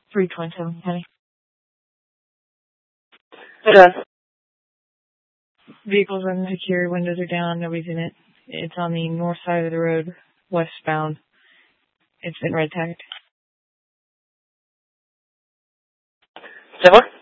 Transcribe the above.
327, honey. Done. Vehicle's unsecure, windows are down, nobody's in it. It's on the north side of the road, westbound. It's been red tagged. Say what?